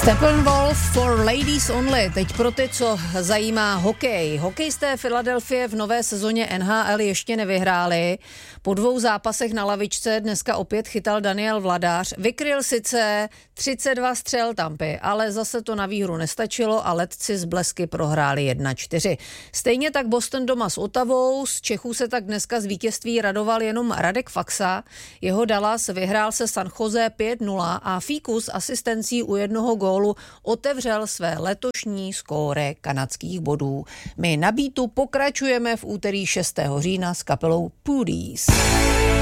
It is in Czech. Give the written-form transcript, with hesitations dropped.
Steppenwolf for ladies only. Teď pro ty, co zajímá hokej. Hokejisté Philadelphie v nové sezóně NHL ještě nevyhráli. Po 2 zápasech na lavičce dneska opět chytal Daniel Vladař. Vykryl sice 32 střel Tampy, ale zase to na výhru nestačilo a ledci z blesky prohráli 1-4. Stejně tak Boston doma s Ottawou. Z Čechů se tak dneska z vítězství radoval jenom Radek Faksa. Jeho Dallas vyhrál se San Jose 5-0 a Fíku s asistencí u jednoho gólu otevřel své letošní skóre kanadských bodů. My na Beatu pokračujeme v úterý 6. října s kapelou Pooties.